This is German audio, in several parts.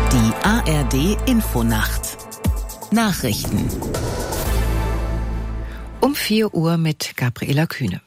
Die ARD-Infonacht. Nachrichten. Um 4 Uhr mit Gabriela Kühne.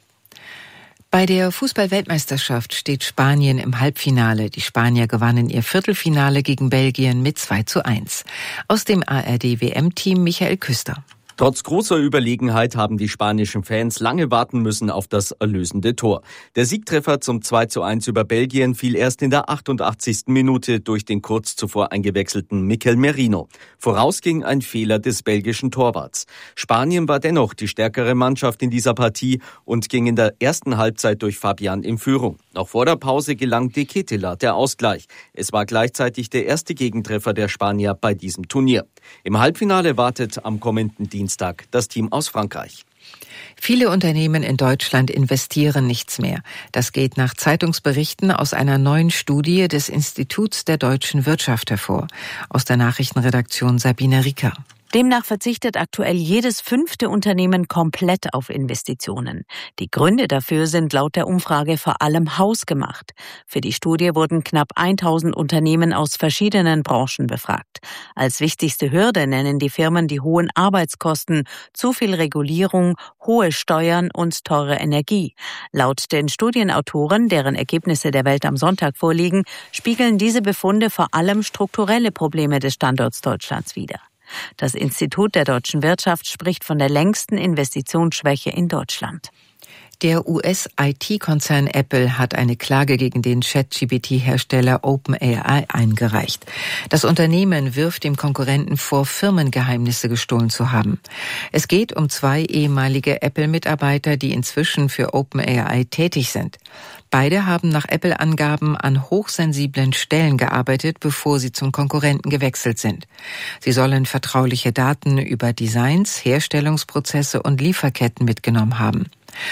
Bei der Fußball-Weltmeisterschaft steht Spanien im Halbfinale. Die Spanier gewannen ihr Viertelfinale gegen Belgien mit 2:1. Aus dem ARD-WM-Team Michael Küster. Trotz großer Überlegenheit haben die spanischen Fans lange warten müssen auf das erlösende Tor. Der Siegtreffer zum 2:1 über Belgien fiel erst in der 88. Minute durch den kurz zuvor eingewechselten Mikel Merino. Voraus ging ein Fehler des belgischen Torwarts. Spanien war dennoch die stärkere Mannschaft in dieser Partie und ging in der ersten Halbzeit durch Fabian in Führung. Noch vor der Pause gelang De Ketelaere der Ausgleich. Es war gleichzeitig der erste Gegentreffer der Spanier bei diesem Turnier. Im Halbfinale wartet am kommenden Dienstag das Team aus Frankreich. Viele Unternehmen in Deutschland investieren nichts mehr. Das geht nach Zeitungsberichten aus einer neuen Studie des Instituts der deutschen Wirtschaft hervor. Aus der Nachrichtenredaktion Sabine Rieker. Demnach verzichtet aktuell jedes 5. Unternehmen komplett auf Investitionen. Die Gründe dafür sind laut der Umfrage vor allem hausgemacht. Für die Studie wurden knapp 1000 Unternehmen aus verschiedenen Branchen befragt. Als wichtigste Hürde nennen die Firmen die hohen Arbeitskosten, zu viel Regulierung, hohe Steuern und teure Energie. Laut den Studienautoren, deren Ergebnisse der Welt am Sonntag vorliegen, spiegeln diese Befunde vor allem strukturelle Probleme des Standorts Deutschlands wider. Das Institut der deutschen Wirtschaft spricht von der längsten Investitionsschwäche in Deutschland. Der US-IT-Konzern Apple hat eine Klage gegen den ChatGPT-Hersteller OpenAI eingereicht. Das Unternehmen wirft dem Konkurrenten vor, Firmengeheimnisse gestohlen zu haben. Es geht um 2 ehemalige Apple-Mitarbeiter, die inzwischen für OpenAI tätig sind. Beide haben nach Apple-Angaben an hochsensiblen Stellen gearbeitet, bevor sie zum Konkurrenten gewechselt sind. Sie sollen vertrauliche Daten über Designs, Herstellungsprozesse und Lieferketten mitgenommen haben.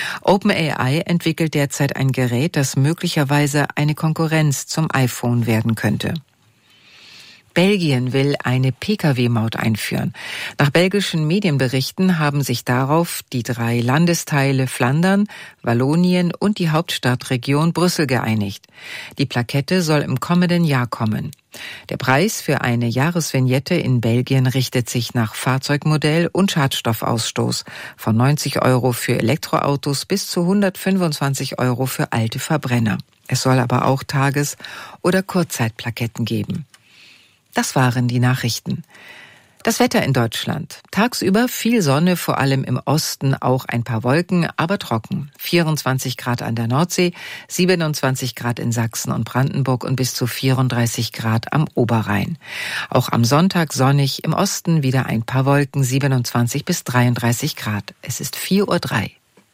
OpenAI entwickelt derzeit ein Gerät, das möglicherweise eine Konkurrenz zum iPhone werden könnte. Belgien will eine Pkw-Maut einführen. Nach belgischen Medienberichten haben sich darauf die 3 Landesteile Flandern, Wallonien und die Hauptstadtregion Brüssel geeinigt. Die Plakette soll im kommenden Jahr kommen. Der Preis für eine Jahresvignette in Belgien richtet sich nach Fahrzeugmodell und Schadstoffausstoß von 90 € für Elektroautos bis zu 125 € für alte Verbrenner. Es soll aber auch Tages- oder Kurzzeitplaketten geben. Das waren die Nachrichten. Das Wetter in Deutschland. Tagsüber viel Sonne, vor allem im Osten, auch ein paar Wolken, aber trocken. 24 Grad an der Nordsee, 27 Grad in Sachsen und Brandenburg und bis zu 34 Grad am Oberrhein. Auch am Sonntag sonnig, im Osten wieder ein paar Wolken, 27 bis 33 Grad. Es ist 4:03 Uhr.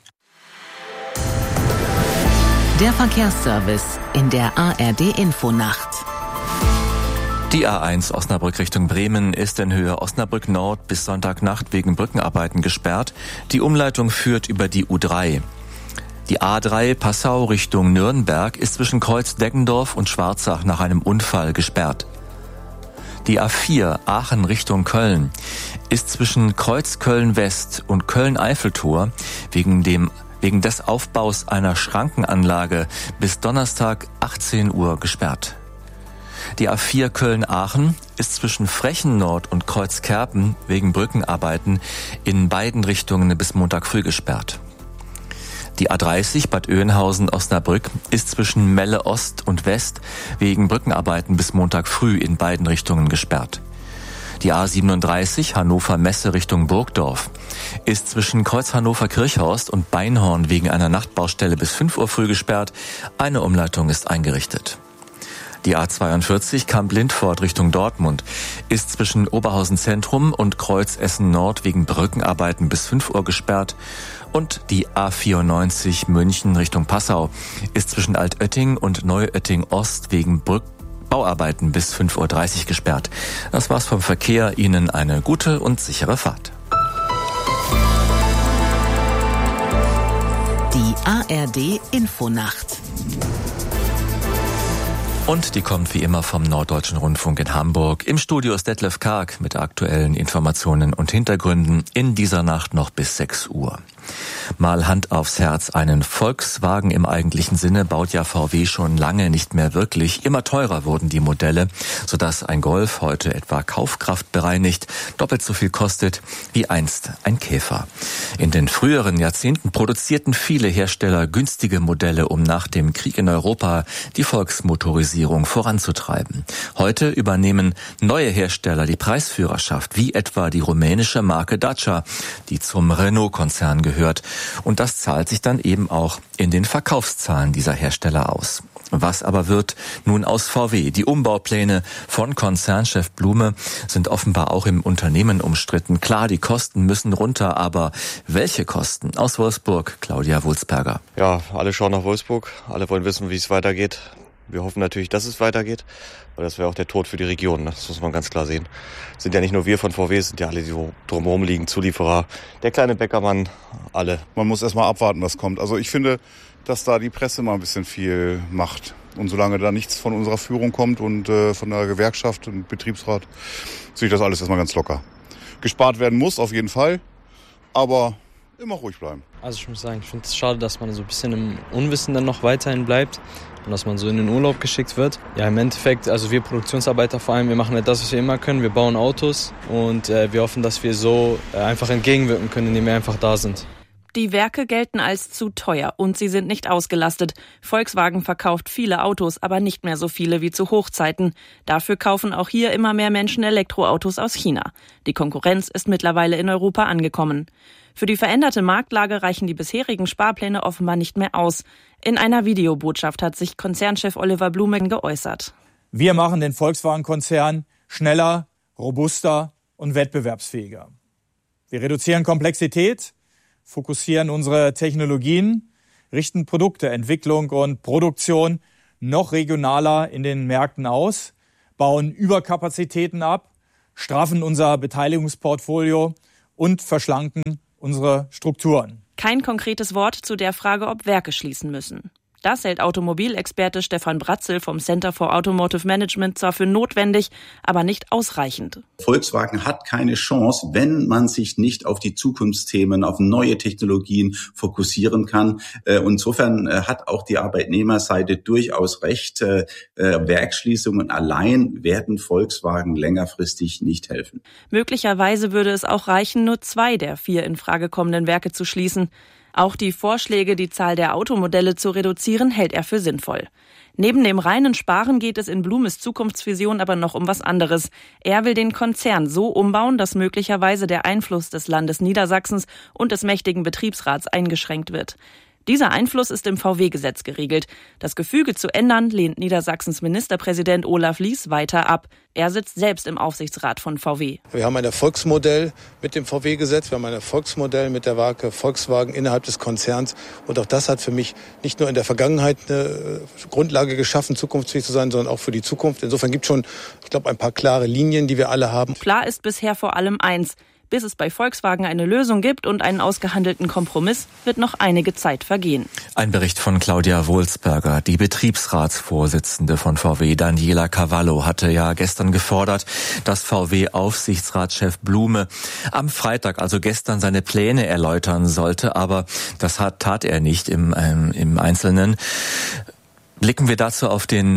Der Verkehrsservice in der ARD-Infonacht. Die A1 Osnabrück Richtung Bremen ist in Höhe Osnabrück Nord bis Sonntagnacht wegen Brückenarbeiten gesperrt. Die Umleitung führt über die U3. Die A3 Passau Richtung Nürnberg ist zwischen Kreuz-Deggendorf und Schwarzach nach einem Unfall gesperrt. Die A4 Aachen Richtung Köln ist zwischen Kreuz Köln-West und Köln-Eiffeltor wegen des Aufbaus einer Schrankenanlage bis Donnerstag 18 Uhr gesperrt. Die A4 Köln-Aachen ist zwischen Frechen Nord und Kreuzkerpen wegen Brückenarbeiten in beiden Richtungen bis Montag früh gesperrt. Die A30 Bad Oeynhausen-Osnabrück ist zwischen Melle Ost und West wegen Brückenarbeiten bis Montag früh in beiden Richtungen gesperrt. Die A37 Hannover-Messe Richtung Burgdorf ist zwischen Kreuz Hannover-Kirchhorst und Beinhorn wegen einer Nachtbaustelle bis 5 Uhr früh gesperrt. Eine Umleitung ist eingerichtet. Die A42 Kamp-Lindfort Richtung Dortmund ist zwischen Oberhausen Zentrum und Kreuz Essen Nord wegen Brückenarbeiten bis 5 Uhr gesperrt. Und die A94 München Richtung Passau ist zwischen Altötting und Neuötting Ost wegen Bauarbeiten bis 5:30 Uhr gesperrt. Das war's vom Verkehr. Ihnen eine gute und sichere Fahrt. Die ARD-Infonacht. Und die kommt wie immer vom Norddeutschen Rundfunk in Hamburg. Im Studio ist Detlef Karg mit aktuellen Informationen und Hintergründen in dieser Nacht noch bis 6 Uhr. Mal Hand aufs Herz, einen Volkswagen im eigentlichen Sinne baut ja VW schon lange nicht mehr wirklich. Immer teurer wurden die Modelle, sodass ein Golf heute etwa kaufkraftbereinigt doppelt so viel kostet wie einst ein Käfer. In den früheren Jahrzehnten produzierten viele Hersteller günstige Modelle, um nach dem Krieg in Europa die Volksmotorisierung voranzutreiben. Heute übernehmen neue Hersteller die Preisführerschaft, wie etwa die rumänische Marke Dacia, die zum Renault-Konzern gehört. Und das zahlt sich dann eben auch in den Verkaufszahlen dieser Hersteller aus. Was aber wird nun aus VW? Die Umbaupläne von Konzernchef Blume sind offenbar auch im Unternehmen umstritten. Klar, die Kosten müssen runter, aber welche Kosten? Aus Wolfsburg, Claudia Wulsberger. Ja, alle schauen nach Wolfsburg, alle wollen wissen, wie es weitergeht. Wir hoffen natürlich, dass es weitergeht, weil das wäre auch der Tod für die Region. Das muss man ganz klar sehen. Es sind ja nicht nur wir von VW, es sind ja alle, die drumherum liegen, Zulieferer, der kleine Bäckermann, alle. Man muss erstmal abwarten, was kommt. Also ich finde, dass da die Presse mal ein bisschen viel macht. Und solange da nichts von unserer Führung kommt und von der Gewerkschaft und Betriebsrat, sehe ich das alles erstmal ganz locker. Gespart werden muss auf jeden Fall, aber immer ruhig bleiben. Also ich muss sagen, ich finde es schade, dass man so ein bisschen im Unwissen dann noch weiterhin bleibt und dass man so in den Urlaub geschickt wird. Ja, im Endeffekt, also wir Produktionsarbeiter vor allem, wir machen halt das, was wir immer können. Wir bauen Autos und wir hoffen, dass wir so einfach entgegenwirken können, indem wir einfach da sind. Die Werke gelten als zu teuer und sie sind nicht ausgelastet. Volkswagen verkauft viele Autos, aber nicht mehr so viele wie zu Hochzeiten. Dafür kaufen auch hier immer mehr Menschen Elektroautos aus China. Die Konkurrenz ist mittlerweile in Europa angekommen. Für die veränderte Marktlage reichen die bisherigen Sparpläne offenbar nicht mehr aus. In einer Videobotschaft hat sich Konzernchef Oliver Blume geäußert. Wir machen den Volkswagen-Konzern schneller, robuster und wettbewerbsfähiger. Wir reduzieren Komplexität, fokussieren unsere Technologien, richten Produkte, Entwicklung und Produktion noch regionaler in den Märkten aus, bauen Überkapazitäten ab, straffen unser Beteiligungsportfolio und verschlanken unsere Strukturen. Kein konkretes Wort zu der Frage, ob Werke schließen müssen. Das hält Automobilexperte Stefan Bratzel vom Center for Automotive Management zwar für notwendig, aber nicht ausreichend. Volkswagen hat keine Chance, wenn man sich nicht auf die Zukunftsthemen, auf neue Technologien fokussieren kann. Insofern hat auch die Arbeitnehmerseite durchaus recht. Werksschließungen allein werden Volkswagen längerfristig nicht helfen. Möglicherweise würde es auch reichen, nur 2 der 4 in Frage kommenden Werke zu schließen. Auch die Vorschläge, die Zahl der Automodelle zu reduzieren, hält er für sinnvoll. Neben dem reinen Sparen geht es in Blumes Zukunftsvision aber noch um was anderes. Er will den Konzern so umbauen, dass möglicherweise der Einfluss des Landes Niedersachsens und des mächtigen Betriebsrats eingeschränkt wird. Dieser Einfluss ist im VW-Gesetz geregelt. Das Gefüge zu ändern, lehnt Niedersachsens Ministerpräsident Olaf Lies weiter ab. Er sitzt selbst im Aufsichtsrat von VW. Wir haben ein Erfolgsmodell mit dem VW-Gesetz, wir haben ein Erfolgsmodell mit der Marke Volkswagen innerhalb des Konzerns. Und auch das hat für mich nicht nur in der Vergangenheit eine Grundlage geschaffen, zukunftsfähig zu sein, sondern auch für die Zukunft. Insofern gibt es schon, ich glaube, ein paar klare Linien, die wir alle haben. Klar ist bisher vor allem eins: Bis es bei Volkswagen eine Lösung gibt und einen ausgehandelten Kompromiss, wird noch einige Zeit vergehen. Ein Bericht von Claudia Wulsberger. Die Betriebsratsvorsitzende von VW, Daniela Cavallo, hatte ja gestern gefordert, dass VW-Aufsichtsratschef Blume am Freitag, also gestern, seine Pläne erläutern sollte. Aber das tat er nicht im Einzelnen. Blicken wir dazu auf die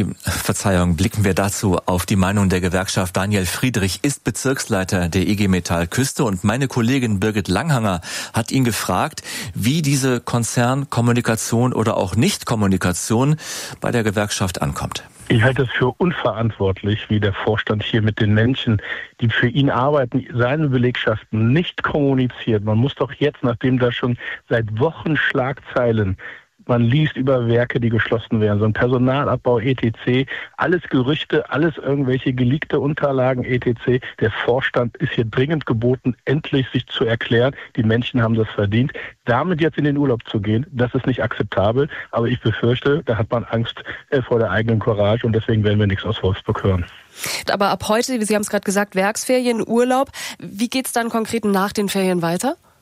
Meinung der Gewerkschaft. Daniel Friedrich ist Bezirksleiter der IG Metall Küste und meine Kollegin Birgit Langhanger hat ihn gefragt, wie diese Konzernkommunikation oder auch Nichtkommunikation bei der Gewerkschaft ankommt. Ich halte es für unverantwortlich, wie der Vorstand hier mit den Menschen, die für ihn arbeiten, seine Belegschaften nicht kommuniziert. Man muss doch jetzt, nachdem da schon seit Wochen Schlagzeilen man liest über Werke, die geschlossen werden, so ein Personalabbau etc., alles Gerüchte, alles irgendwelche geleakte Unterlagen etc. Der Vorstand ist hier dringend geboten, endlich sich zu erklären. Die Menschen haben das verdient. Damit jetzt in den Urlaub zu gehen, das ist nicht akzeptabel. Aber ich befürchte, da hat man Angst vor der eigenen Courage und deswegen werden wir nichts aus Wolfsburg hören. Aber ab heute, Sie haben es gerade gesagt, Werksferien, Urlaub. Wie geht es dann konkret nach den Ferien weiter?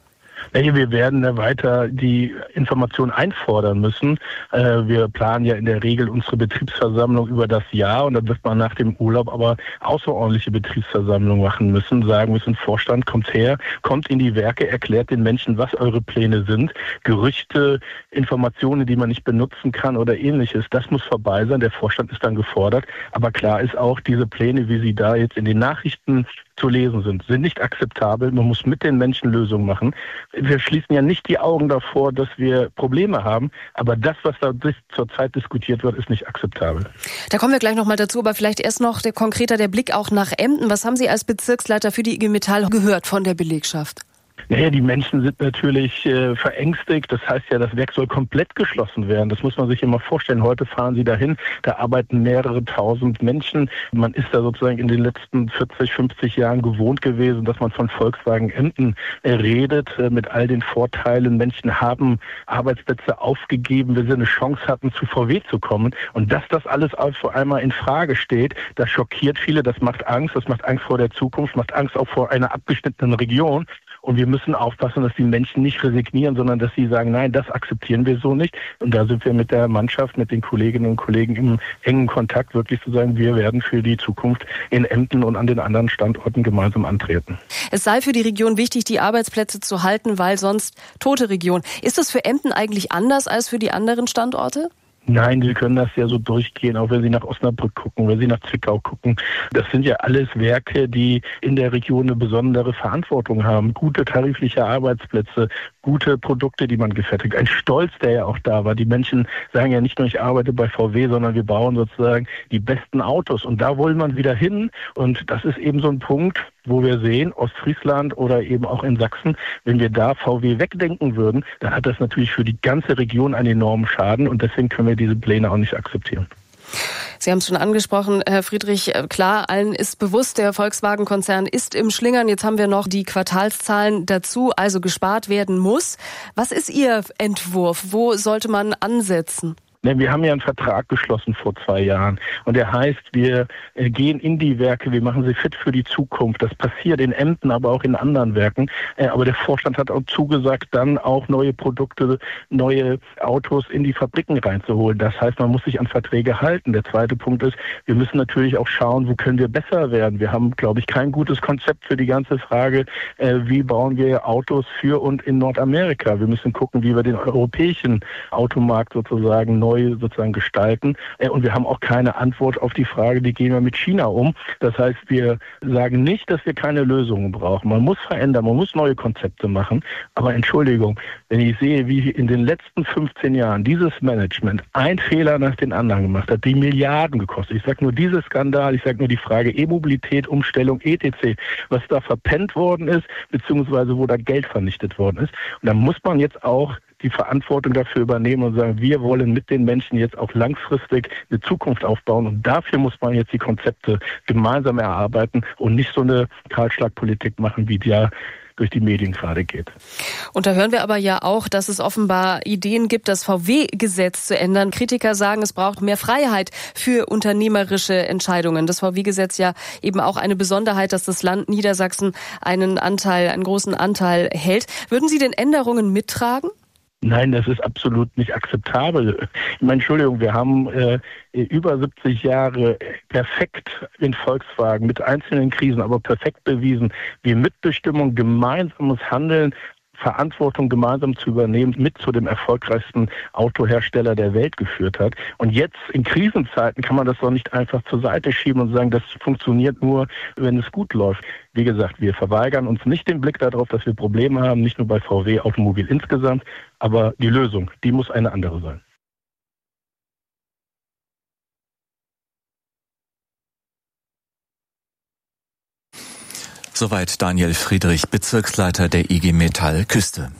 Wir werden weiter die Informationen einfordern müssen. Wir planen ja in der Regel unsere Betriebsversammlung über das Jahr und dann wird man nach dem Urlaub aber außerordentliche Betriebsversammlung machen müssen, sagen müssen, Vorstand, kommt her, kommt in die Werke, erklärt den Menschen, was eure Pläne sind. Gerüchte, Informationen, die man nicht benutzen kann oder ähnliches, das muss vorbei sein. Der Vorstand ist dann gefordert. Aber klar ist auch, diese Pläne, wie sie da jetzt in den Nachrichten zu lesen sind nicht akzeptabel. Man muss mit den Menschen Lösungen machen. Wir schließen ja nicht die Augen davor, dass wir Probleme haben, aber das, was da zurzeit diskutiert wird, ist nicht akzeptabel. Da kommen wir gleich nochmal dazu, aber vielleicht erst noch konkreter der Blick auch nach Emden. Was haben Sie als Bezirksleiter für die IG Metall gehört von der Belegschaft? Naja, die Menschen sind natürlich verängstigt. Das heißt ja, das Werk soll komplett geschlossen werden. Das muss man sich immer vorstellen. Heute fahren sie dahin, da arbeiten mehrere tausend Menschen. Man ist da sozusagen in den letzten 40, 50 Jahren gewohnt gewesen, dass man von Volkswagen Emden redet, mit all den Vorteilen. Menschen haben Arbeitsplätze aufgegeben, wenn sie eine Chance hatten, zu VW zu kommen. Und dass das alles auf einmal in Frage steht, das schockiert viele, das macht Angst vor der Zukunft, macht Angst auch vor einer abgeschnittenen Region. Und wir müssen aufpassen, dass die Menschen nicht resignieren, sondern dass sie sagen, nein, das akzeptieren wir so nicht. Und da sind wir mit der Mannschaft, mit den Kolleginnen und Kollegen im engen Kontakt, wirklich zu sagen, wir werden für die Zukunft in Emden und an den anderen Standorten gemeinsam antreten. Es sei für die Region wichtig, die Arbeitsplätze zu halten, weil sonst tote Region. Ist das für Emden eigentlich anders als für die anderen Standorte? Nein, Sie können das ja so durchgehen, auch wenn Sie nach Osnabrück gucken, wenn Sie nach Zwickau gucken. Das sind ja alles Werke, die in der Region eine besondere Verantwortung haben. Gute tarifliche Arbeitsplätze, gute Produkte, die man gefertigt. Ein Stolz, der ja auch da war. Die Menschen sagen ja nicht nur, ich arbeite bei VW, sondern wir bauen sozusagen die besten Autos. Und da wollen wir wieder hin. Und das ist eben so ein Punkt, wo wir sehen, Ostfriesland oder eben auch in Sachsen, wenn wir da VW wegdenken würden, dann hat das natürlich für die ganze Region einen enormen Schaden und deswegen können wir diese Pläne auch nicht akzeptieren. Sie haben es schon angesprochen, Herr Friedrich. Klar, allen ist bewusst, der Volkswagen-Konzern ist im Schlingern. Jetzt haben wir noch die Quartalszahlen dazu, also gespart werden muss. Was ist Ihr Entwurf? Wo sollte man ansetzen? Wir haben ja einen Vertrag geschlossen vor 2 Jahren und der heißt, wir gehen in die Werke, wir machen sie fit für die Zukunft. Das passiert in Emden, aber auch in anderen Werken. Aber der Vorstand hat auch zugesagt, dann auch neue Produkte, neue Autos in die Fabriken reinzuholen. Das heißt, man muss sich an Verträge halten. Der zweite Punkt ist, wir müssen natürlich auch schauen, wo können wir besser werden. Wir haben, glaube ich, kein gutes Konzept für die ganze Frage, wie bauen wir Autos für und in Nordamerika. Wir müssen gucken, wie wir den europäischen Automarkt sozusagen neu gestalten. Und wir haben auch keine Antwort auf die Frage, wie gehen wir mit China um. Das heißt, wir sagen nicht, dass wir keine Lösungen brauchen. Man muss verändern, man muss neue Konzepte machen. Aber Entschuldigung, wenn ich sehe, wie in den letzten 15 Jahren dieses Management ein Fehler nach den anderen gemacht hat, die Milliarden gekostet. Ich sage nur dieser Skandal, ich sage nur die Frage E-Mobilität, Umstellung, etc., was da verpennt worden ist, beziehungsweise wo da Geld vernichtet worden ist. Und dann muss man jetzt auch die Verantwortung dafür übernehmen und sagen, wir wollen mit den Menschen jetzt auch langfristig eine Zukunft aufbauen und dafür muss man jetzt die Konzepte gemeinsam erarbeiten und nicht so eine Kahlschlagpolitik machen, wie die ja durch die Medien gerade geht. Und da hören wir aber ja auch, dass es offenbar Ideen gibt, das VW-Gesetz zu ändern. Kritiker sagen, es braucht mehr Freiheit für unternehmerische Entscheidungen. Das VW-Gesetz ja eben auch eine Besonderheit, dass das Land Niedersachsen einen großen Anteil hält. Würden Sie den Änderungen mittragen? Nein, das ist absolut nicht akzeptabel. Ich meine, Entschuldigung, wir haben über 70 Jahre perfekt in Volkswagen mit einzelnen Krisen, aber perfekt bewiesen, wie Mitbestimmung, gemeinsames Handeln, Verantwortung gemeinsam zu übernehmen, mit zu dem erfolgreichsten Autohersteller der Welt geführt hat. Und jetzt in Krisenzeiten kann man das doch nicht einfach zur Seite schieben und sagen, das funktioniert nur, wenn es gut läuft. Wie gesagt, wir verweigern uns nicht den Blick darauf, dass wir Probleme haben, nicht nur bei VW Automobil insgesamt, aber die Lösung, die muss eine andere sein. Soweit Daniel Friedrich, Bezirksleiter der IG Metall Küste.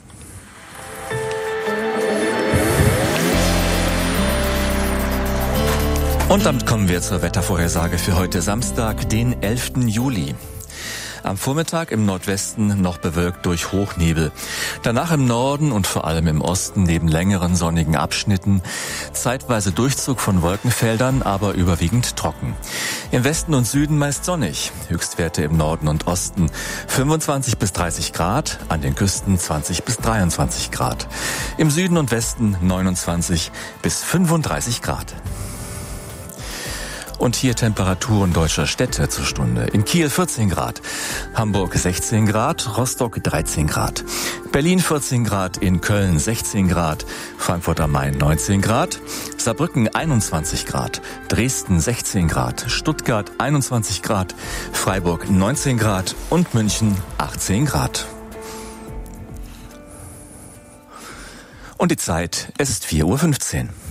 Und damit kommen wir zur Wettervorhersage für heute Samstag, den 11. Juli. Am Vormittag im Nordwesten noch bewölkt durch Hochnebel. Danach im Norden und vor allem im Osten neben längeren sonnigen Abschnitten zeitweise Durchzug von Wolkenfeldern, aber überwiegend trocken. Im Westen und Süden meist sonnig. Höchstwerte im Norden und Osten 25 bis 30 Grad, an den Küsten 20 bis 23 Grad. Im Süden und Westen 29 bis 35 Grad. Und hier Temperaturen deutscher Städte zur Stunde. In Kiel 14 Grad, Hamburg 16 Grad, Rostock 13 Grad, Berlin 14 Grad, in Köln 16 Grad, Frankfurt am Main 19 Grad, Saarbrücken 21 Grad, Dresden 16 Grad, Stuttgart 21 Grad, Freiburg 19 Grad und München 18 Grad. Und die Zeit, es ist 4:15 Uhr.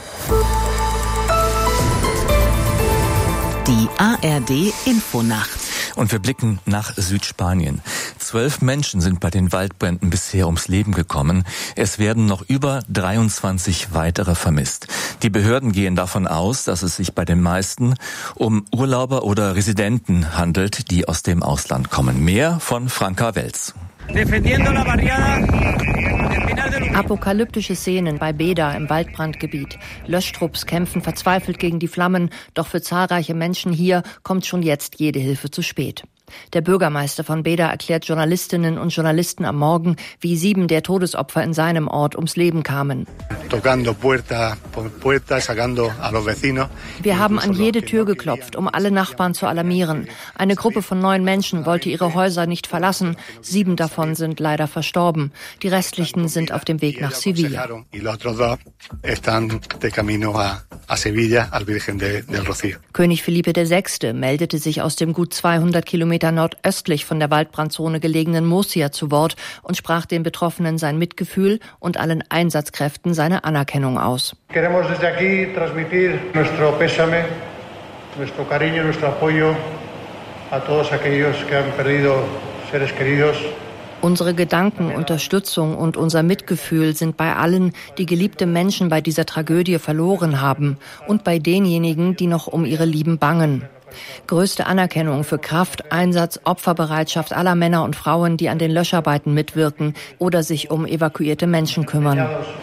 Die ARD Infonacht. Und wir blicken nach Südspanien. 12 Menschen sind bei den Waldbränden bisher ums Leben gekommen. Es werden noch über 23 weitere vermisst. Die Behörden gehen davon aus, dass es sich bei den meisten um Urlauber oder Residenten handelt, die aus dem Ausland kommen. Mehr von Franka Welz. Apokalyptische Szenen bei Beda im Waldbrandgebiet. Löschtrupps kämpfen verzweifelt gegen die Flammen, doch für zahlreiche Menschen hier kommt schon jetzt jede Hilfe zu spät. Der Bürgermeister von Beda erklärt Journalistinnen und Journalisten am Morgen, wie 7 der Todesopfer in seinem Ort ums Leben kamen. Wir haben an jede Tür geklopft, um alle Nachbarn zu alarmieren. Eine Gruppe von 9 Menschen wollte ihre Häuser nicht verlassen. 7 davon sind leider verstorben. Die restlichen sind auf dem Weg nach Sevilla. König Felipe VI. Meldete sich aus dem gut 200 Kilometer nordöstlich von der Waldbrandzone gelegenen Murcia zu Wort und sprach den Betroffenen sein Mitgefühl und allen Einsatzkräften seine Anerkennung aus. Queremos desde aquí transmitir nuestro pésame, nuestro cariño, nuestro apoyo a todos aquellos que han perdido seres queridos. Unsere Gedanken, Unterstützung und unser Mitgefühl sind bei allen, die geliebte Menschen bei dieser Tragödie verloren haben und bei denjenigen, die noch um ihre Lieben bangen. Größte Anerkennung für Kraft, Einsatz, Opferbereitschaft aller Männer und Frauen, die an den Löscharbeiten mitwirken oder sich um evakuierte Menschen kümmern.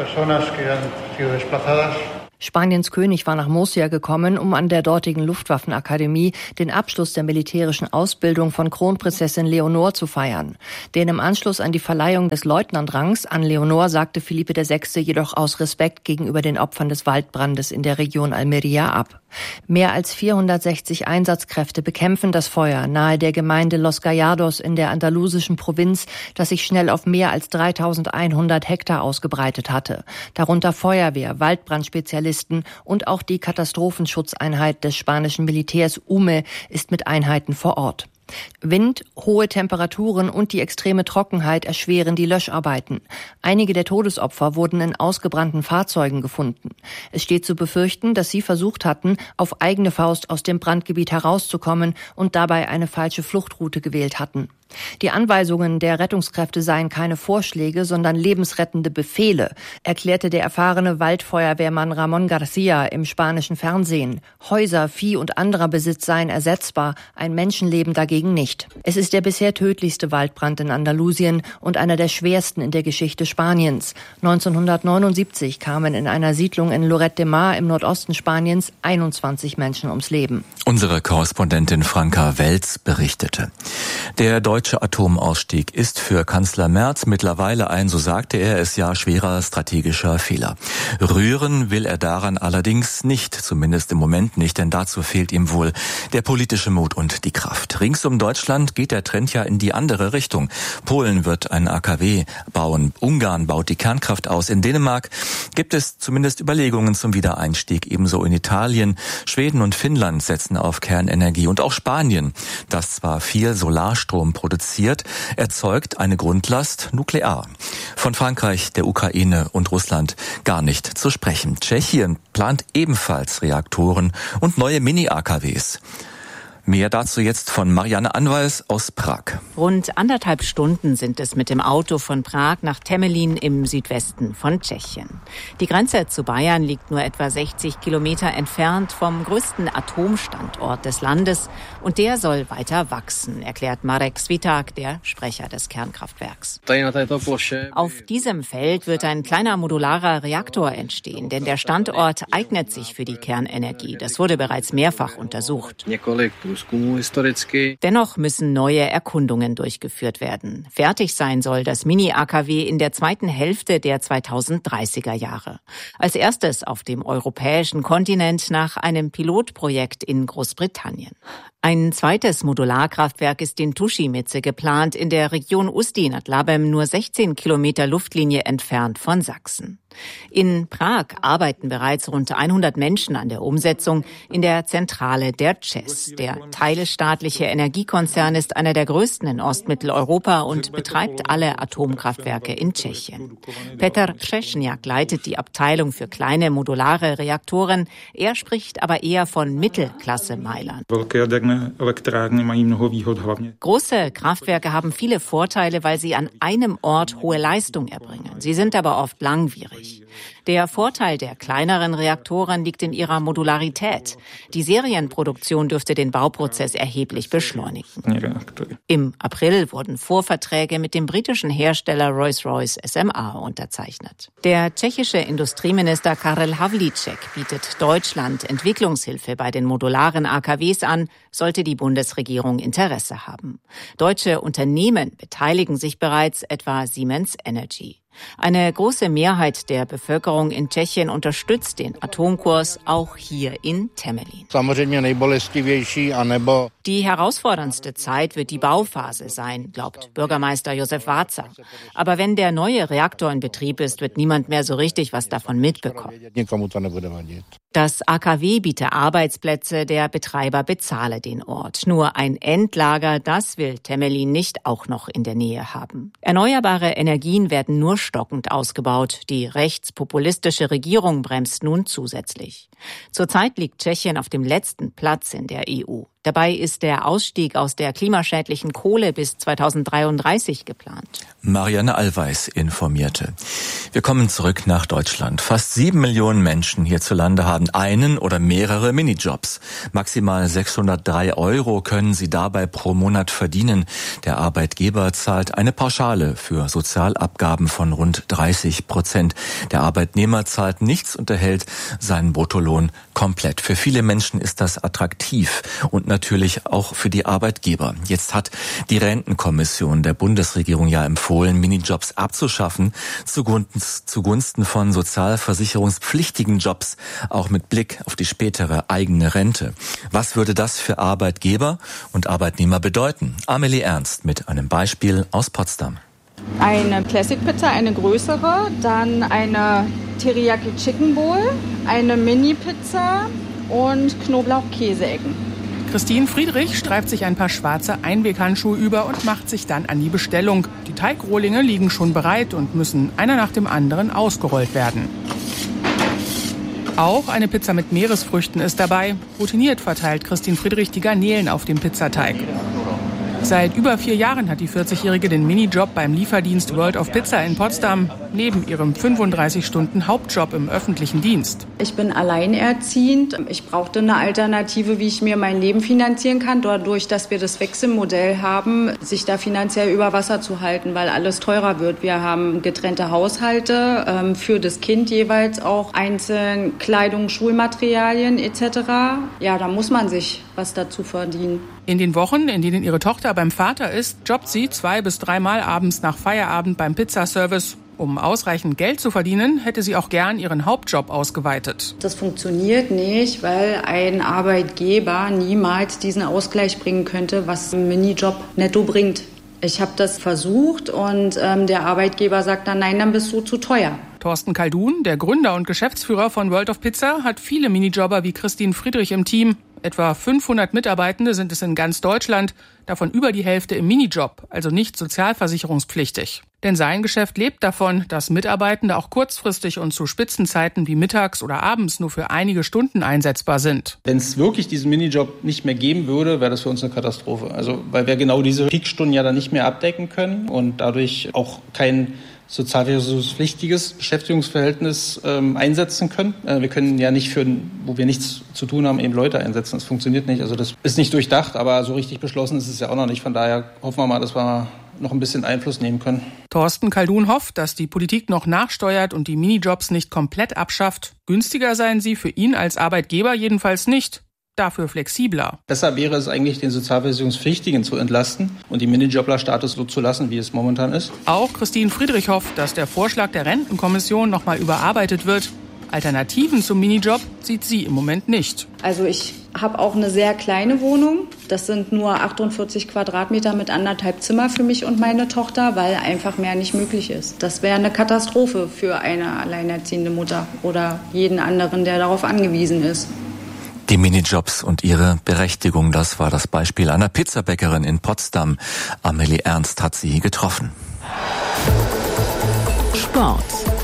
Spaniens König war nach Murcia gekommen, um an der dortigen Luftwaffenakademie den Abschluss der militärischen Ausbildung von Kronprinzessin Leonor zu feiern. Den im Anschluss an die Verleihung des Leutnantrangs an Leonor sagte Felipe VI. Jedoch aus Respekt gegenüber den Opfern des Waldbrandes in der Region Almería ab. Mehr als 460 Einsatzkräfte bekämpfen das Feuer nahe der Gemeinde Los Gallardos in der andalusischen Provinz, das sich schnell auf mehr als 3100 Hektar ausgebreitet hatte. Darunter Feuerwehr, Waldbrandspezialisten und auch die Katastrophenschutzeinheit des spanischen Militärs UME ist mit Einheiten vor Ort. Wind, hohe Temperaturen und die extreme Trockenheit erschweren die Löscharbeiten. Einige der Todesopfer wurden in ausgebrannten Fahrzeugen gefunden. Es steht zu befürchten, dass sie versucht hatten, auf eigene Faust aus dem Brandgebiet herauszukommen und dabei eine falsche Fluchtroute gewählt hatten. Die Anweisungen der Rettungskräfte seien keine Vorschläge, sondern lebensrettende Befehle, erklärte der erfahrene Waldfeuerwehrmann Ramon Garcia im spanischen Fernsehen. Häuser, Vieh und anderer Besitz seien ersetzbar, ein Menschenleben dagegen nicht. Es ist der bisher tödlichste Waldbrand in Andalusien und einer der schwersten in der Geschichte Spaniens. 1979 kamen in einer Siedlung in Lloret de Mar im Nordosten Spaniens 21 Menschen ums Leben. Unsere Korrespondentin Franka Welz berichtete. Der deutsche Atomausstieg ist für Kanzler Merz mittlerweile ein, so sagte er es ja, schwerer strategischer Fehler. Rühren will er daran allerdings nicht, zumindest im Moment nicht, denn dazu fehlt ihm wohl der politische Mut und die Kraft. Rings um Deutschland geht der Trend ja in die andere Richtung. Polen wird ein AKW bauen, Ungarn baut die Kernkraft aus. In Dänemark gibt es zumindest Überlegungen zum Wiedereinstieg, ebenso in Italien. Schweden und Finnland setzen auf Kernenergie und auch Spanien, das zwar viel Solarstrom produziert, erzeugt eine Grundlast nuklear. Von Frankreich, der Ukraine und Russland gar nicht zu sprechen. Tschechien plant ebenfalls Reaktoren und neue Mini-AKWs. Mehr dazu jetzt von Marianne Anweis aus Prag. Rund 1,5 Stunden sind es mit dem Auto von Prag nach Temelín im Südwesten von Tschechien. Die Grenze zu Bayern liegt nur etwa 60 Kilometer entfernt vom größten Atomstandort des Landes und der soll weiter wachsen, erklärt Marek Svitak, der Sprecher des Kernkraftwerks. Auf diesem Feld wird ein kleiner modularer Reaktor entstehen, denn der Standort eignet sich für die Kernenergie. Das wurde bereits mehrfach untersucht. Dennoch müssen neue Erkundungen durchgeführt werden. Fertig sein soll das Mini-AKW in der zweiten Hälfte der 2030er Jahre. Als erstes auf dem europäischen Kontinent nach einem Pilotprojekt in Großbritannien. Ein zweites Modularkraftwerk ist in Tuschimice geplant, in der Region Ústí nad Labem, nur 16 Kilometer Luftlinie entfernt von Sachsen. In Prag arbeiten bereits rund 100 Menschen an der Umsetzung in der Zentrale der ČEZ. Der teilstaatliche Energiekonzern ist einer der größten in Ostmitteleuropa und betreibt alle Atomkraftwerke in Tschechien. Petr Třešňák leitet die Abteilung für kleine modulare Reaktoren. Er spricht aber eher von Mittelklasse-Meilern. Große Kraftwerke haben viele Vorteile, weil sie an einem Ort hohe Leistung erbringen. Sie sind aber oft langwierig. Der Vorteil der kleineren Reaktoren liegt in ihrer Modularität. Die Serienproduktion dürfte den Bauprozess erheblich beschleunigen. Im April wurden Vorverträge mit dem britischen Hersteller Rolls-Royce SMA unterzeichnet. Der tschechische Industrieminister Karel Havlíček bietet Deutschland Entwicklungshilfe bei den modularen AKWs an, sollte die Bundesregierung Interesse haben. Deutsche Unternehmen beteiligen sich bereits, etwa Siemens Energy. Eine große Mehrheit der Bevölkerung in Tschechien unterstützt den Atomkurs, auch hier in Temelín. Die herausforderndste Zeit wird die Bauphase sein, glaubt Bürgermeister Josef Váca. Aber wenn der neue Reaktor in Betrieb ist, wird niemand mehr so richtig was davon mitbekommen. Das AKW biete Arbeitsplätze, der Betreiber bezahle den Ort. Nur ein Endlager, das will Temelín nicht auch noch in der Nähe haben. Erneuerbare Energien werden nur stockend ausgebaut. Die rechtspopulistische Regierung bremst nun zusätzlich. Zurzeit liegt Tschechien auf dem letzten Platz in der EU. Dabei ist der Ausstieg aus der klimaschädlichen Kohle bis 2033 geplant. Marianne Allweis informierte. Wir kommen zurück nach Deutschland. Fast 7 Millionen Menschen hierzulande haben einen oder mehrere Minijobs. Maximal 603 € können sie dabei pro Monat verdienen. Der Arbeitgeber zahlt eine Pauschale für Sozialabgaben von rund 30%. Der Arbeitnehmer zahlt nichts und erhält seinen Bruttolohn komplett. Für viele Menschen ist das attraktiv und natürlich auch für die Arbeitgeber. Jetzt hat die Rentenkommission der Bundesregierung ja empfohlen, Minijobs abzuschaffen, zugunsten von sozialversicherungspflichtigen Jobs, auch mit Blick auf die spätere eigene Rente. Was würde das für Arbeitgeber und Arbeitnehmer bedeuten? Amelie Ernst mit einem Beispiel aus Potsdam. Eine Classic Pizza, eine größere, dann eine Teriyaki Chicken Bowl, eine Mini-Pizza und Knoblauch-Käseecken. Christine Friedrich streift sich ein paar schwarze Einweghandschuhe über und macht sich dann an die Bestellung. Die Teigrohlinge liegen schon bereit und müssen einer nach dem anderen ausgerollt werden. Auch eine Pizza mit Meeresfrüchten ist dabei. Routiniert verteilt Christine Friedrich die Garnelen auf dem Pizzateig. Seit über 4 Jahren hat die 40-Jährige den Minijob beim Lieferdienst World of Pizza in Potsdam, neben ihrem 35-Stunden-Hauptjob im öffentlichen Dienst. Ich bin alleinerziehend. Ich brauchte eine Alternative, wie ich mir mein Leben finanzieren kann. Dadurch, dass wir das Wechselmodell haben, sich da finanziell über Wasser zu halten, weil alles teurer wird. Wir haben getrennte Haushalte, für das Kind jeweils auch einzeln Kleidung, Schulmaterialien etc. Ja, da muss man sich was dazu verdienen. In den Wochen, in denen ihre Tochter beim Vater ist, jobbt sie 2- bis 3-mal abends nach Feierabend beim Pizzaservice. Um ausreichend Geld zu verdienen, hätte sie auch gern ihren Hauptjob ausgeweitet. Das funktioniert nicht, weil ein Arbeitgeber niemals diesen Ausgleich bringen könnte, was ein Minijob netto bringt. Ich habe das versucht und der Arbeitgeber sagt dann, nein, dann bist du zu teuer. Thorsten Kaldun, der Gründer und Geschäftsführer von World of Pizza, hat viele Minijobber wie Christine Friedrich im Team. Etwa 500 Mitarbeitende sind es in ganz Deutschland, davon über die Hälfte im Minijob, also nicht sozialversicherungspflichtig. Denn sein Geschäft lebt davon, dass Mitarbeitende auch kurzfristig und zu Spitzenzeiten wie mittags oder abends nur für einige Stunden einsetzbar sind. Wenn es wirklich diesen Minijob nicht mehr geben würde, wäre das für uns eine Katastrophe. Also weil wir genau diese Peakstunden ja dann nicht mehr abdecken können und dadurch auch kein sozialversicherungspflichtiges Beschäftigungsverhältnis einsetzen können. Wir können ja nicht wo wir nichts zu tun haben, eben Leute einsetzen. Das funktioniert nicht. Also das ist nicht durchdacht, aber so richtig beschlossen ist es ja auch noch nicht. Von daher hoffen wir mal, dass wir noch ein bisschen Einfluss nehmen können. Thorsten Kaldun hofft, dass die Politik noch nachsteuert und die Minijobs nicht komplett abschafft. Günstiger seien sie für ihn als Arbeitgeber jedenfalls nicht. Dafür flexibler. Besser wäre es eigentlich, den Sozialversicherungspflichtigen zu entlasten und die Minijobler-Status so zu lassen, wie es momentan ist. Auch Christine Friedrich hofft, dass der Vorschlag der Rentenkommission nochmal überarbeitet wird. Alternativen zum Minijob sieht sie im Moment nicht. Also ich habe auch eine sehr kleine Wohnung. Das sind nur 48 Quadratmeter mit 1,5 Zimmer für mich und meine Tochter, weil einfach mehr nicht möglich ist. Das wäre eine Katastrophe für eine alleinerziehende Mutter oder jeden anderen, der darauf angewiesen ist. Die Minijobs und ihre Berechtigung, das war das Beispiel einer Pizzabäckerin in Potsdam. Amelie Ernst hat sie getroffen. Sport.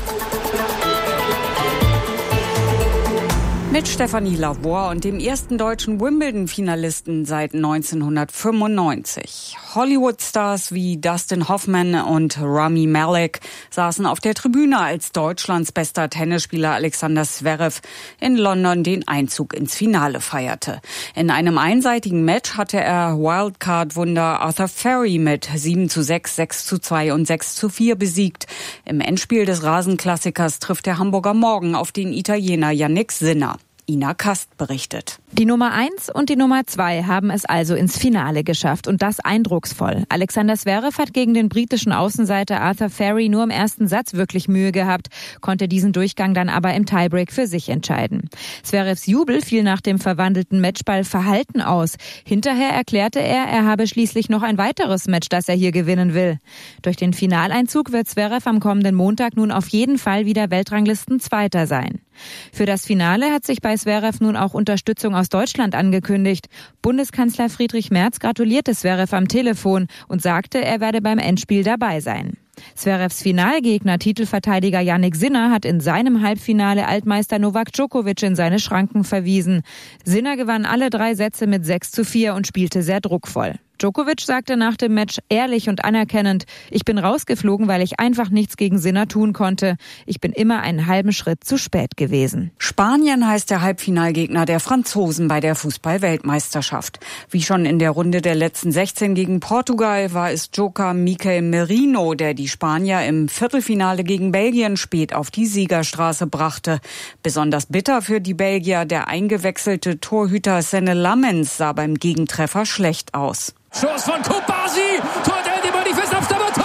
Mit Stefanie Lavor und dem ersten deutschen Wimbledon-Finalisten seit 1995. Hollywood-Stars wie Dustin Hoffman und Rami Malek saßen auf der Tribüne, als Deutschlands bester Tennisspieler Alexander Zverev in London den Einzug ins Finale feierte. In einem einseitigen Match hatte er Wildcard-Wunder Arthur Ferry mit 7:6, 6:2 und 6:4 besiegt. Im Endspiel des Rasenklassikers trifft der Hamburger morgen auf den Italiener Jannik Sinner. Ina Kast berichtet. Die Nummer 1 und die Nummer 2 haben es also ins Finale geschafft und das eindrucksvoll. Alexander Zverev hat gegen den britischen Außenseiter Arthur Ferry nur im ersten Satz wirklich Mühe gehabt, konnte diesen Durchgang dann aber im Tiebreak für sich entscheiden. Zverevs Jubel fiel nach dem verwandelten Matchball verhalten aus. Hinterher erklärte er habe schließlich noch ein weiteres Match, das er hier gewinnen will. Durch den Finaleinzug wird Zverev am kommenden Montag nun auf jeden Fall wieder Weltranglisten-Zweiter sein. Für das Finale hat sich bei Zverev nun auch Unterstützung aus Deutschland angekündigt. Bundeskanzler Friedrich Merz gratulierte Zverev am Telefon und sagte, er werde beim Endspiel dabei sein. Zverevs Finalgegner, Titelverteidiger Jannik Sinner, hat in seinem Halbfinale Altmeister Novak Djokovic in seine Schranken verwiesen. Sinner gewann alle 3 Sätze mit 6:4 und spielte sehr druckvoll. Djokovic sagte nach dem Match ehrlich und anerkennend: Ich bin rausgeflogen, weil ich einfach nichts gegen Sinner tun konnte. Ich bin immer einen halben Schritt zu spät gewesen. Spanien heißt der Halbfinalgegner der Franzosen bei der Fußball-Weltmeisterschaft. Wie schon in der Runde der letzten 16 gegen Portugal war es Joker Mikel Merino, der die Spanier im Viertelfinale gegen Belgien spät auf die Siegerstraße brachte. Besonders bitter für die Belgier: Der eingewechselte Torhüter Senne Lammens sah beim Gegentreffer schlecht aus. Schuss von Kubasi, Tor der die Manifest aufs Tor!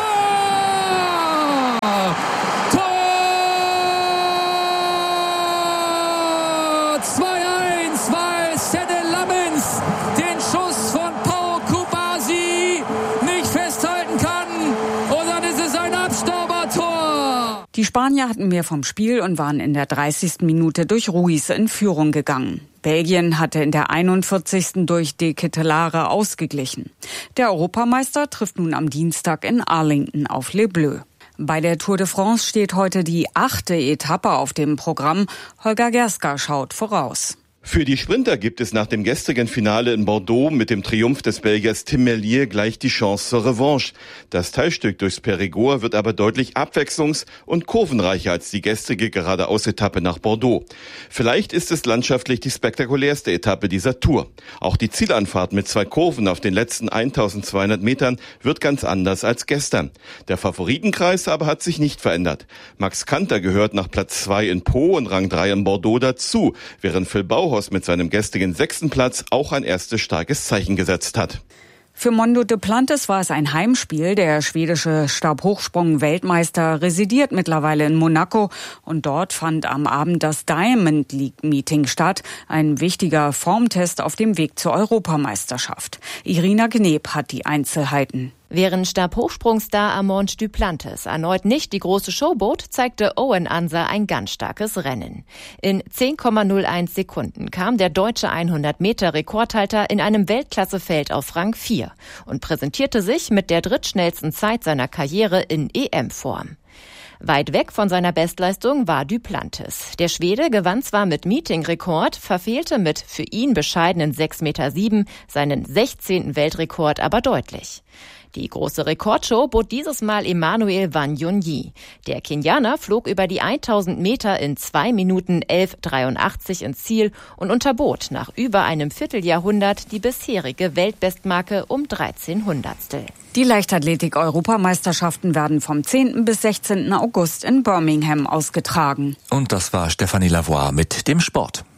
Tor! 2:1, weil Senne Lammens den Schuss von Pau Kubasi nicht festhalten kann. Und dann ist es ein Abstaubertor. Die Spanier hatten mehr vom Spiel und waren in der 30. Minute durch Ruiz in Führung gegangen. Belgien hatte in der 41. durch De Ketelaere ausgeglichen. Der Europameister trifft nun am Dienstag in Arlington auf Les Bleus. Bei der Tour de France steht heute die 8. Etappe auf dem Programm. Holger Gerska schaut voraus. Für die Sprinter gibt es nach dem gestrigen Finale in Bordeaux mit dem Triumph des Belgiers Tim Merlier gleich die Chance zur Revanche. Das Teilstück durchs Périgord wird aber deutlich abwechslungs- und kurvenreicher als die gestrige Geradeaus-Etappe nach Bordeaux. Vielleicht ist es landschaftlich die spektakulärste Etappe dieser Tour. Auch die Zielanfahrt mit 2 Kurven auf den letzten 1200 Metern wird ganz anders als gestern. Der Favoritenkreis aber hat sich nicht verändert. Max Kanter gehört nach Platz 2 in Pau und Rang 3 in Bordeaux dazu, während Phil Bauhaus mit seinem gestrigen 6. Platz auch ein erstes starkes Zeichen gesetzt hat. Für Mondo Duplantis war es ein Heimspiel. Der schwedische Stabhochsprung-Weltmeister residiert mittlerweile in Monaco und dort fand am Abend das Diamond League Meeting statt. Ein wichtiger Formtest auf dem Weg zur Europameisterschaft. Irina Gneb hat die Einzelheiten. Während Stabhochsprungstar Armand Duplantis erneut nicht die große Show bot, zeigte Owen Anser ein ganz starkes Rennen. In 10,01 Sekunden kam der deutsche 100-Meter-Rekordhalter in einem Weltklassefeld auf Rang 4 und präsentierte sich mit der drittschnellsten Zeit seiner Karriere in EM-Form. Weit weg von seiner Bestleistung war Duplantis. Der Schwede gewann zwar mit Meeting-Rekord, verfehlte mit für ihn bescheidenen 6,7 Meter seinen 16. Weltrekord aber deutlich. Die große Rekordshow bot dieses Mal Emmanuel Wanyonyi. Der Kenianer flog über die 1000 Meter in 2 Minuten 11,83 ins Ziel und unterbot nach über einem Vierteljahrhundert die bisherige Weltbestmarke um 13 Hundertstel. Die Leichtathletik-Europameisterschaften werden vom 10. bis 16. August in Birmingham ausgetragen. Und das war Stefanie Lavoie mit dem Sport.